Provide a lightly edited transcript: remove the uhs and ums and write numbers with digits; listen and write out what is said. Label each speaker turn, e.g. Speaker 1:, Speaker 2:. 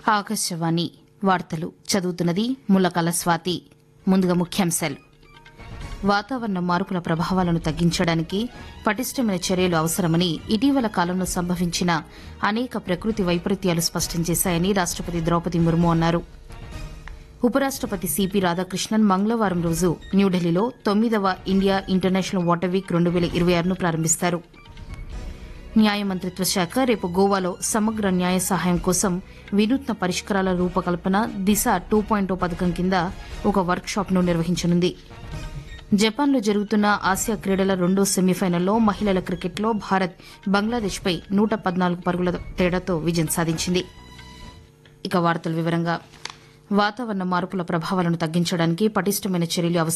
Speaker 1: ఆకాశవాణి వార్తలు చదువుతున్నది ముల్లకాల స్వాతి. ముందుగా ముఖ్యాంశాలు. వాతావరణ మార్పుల ప్రభావాలను తగ్గించడానికి పటిష్టమైన చర్యలు అవసరమని ఇటీవల కాలంలో సంభవించిన అనేక ప్రకృతి వైపరీత్యాలు స్పష్టం చేశాయని రాష్టపతి ద్రౌపది ముర్ము అన్నారు. ఉపరాష్టపతి సిపి రాధాకృష్ణన్ మంగళవారం రోజు న్యూఢిల్లీలో 9వ ఇండియా ఇంటర్నేషనల్ వాటర్ వీక్ 2026ను ప్రారంభిస్తారు. న్యాయ మంత్రిత్వ శాఖ రేపు గోవాలో సమగ్ర న్యాయ సహాయం కోసం వినూత్న పరిష్కారాల రూపకల్పన దిశ 2.0 పథకం కింద ఒక వర్క్షాప్ను నిర్వహించనుంది. జపాన్లో జరుగుతున్న ఆసియా క్రీడల రెండో సెమీఫైనల్లో మహిళల క్రికెట్లో భారత్ బంగ్లాదేశ్పై 114 పరుగుల తేడాతో విజయం సాధించింది. ఇక వార్తల వివరంగా. వాతావరణ మార్పుల ప్రభావాలను తగ్గించడానికి పటిష్టమైన చర్యలు